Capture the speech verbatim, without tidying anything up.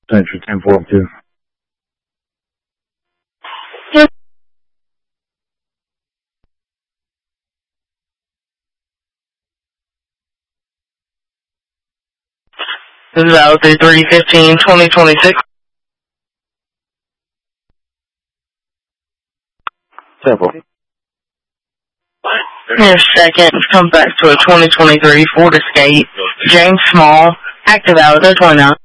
Century ten forty-two. This is out there three fifteen twenty twenty-six. Simple. Your second comes back to a twenty twenty-three Ford Escape. James Small, active out there twenty-nine.